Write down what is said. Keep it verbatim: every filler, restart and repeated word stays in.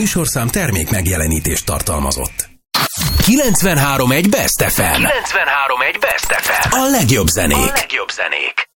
műsorszám termék megjelenítést tartalmazott. kilencvenhárom egy Best ef em. kilencvenhárom egy Best ef em. A legjobb zenék. A legjobb zenék.